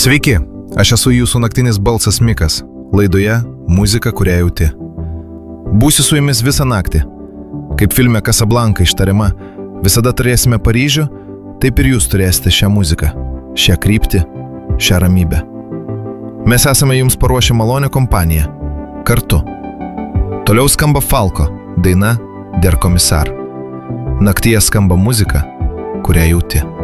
Sveiki, aš esu jūsų naktinis balsas Mikas, laidoje Muzika, kurią jauti. Būsiu su jumis visą naktį. Kaip filme Casablanca ištariama, visada turėsime Paryžių, taip ir jūs turėsite šią muziką, šią kryptį, šią ramybę. Mes esame jums paruošę malonę kompaniją. Kartu. Toliau skamba Falko, daina Der Kommissar. Naktyje skamba muzika, kurią jauti.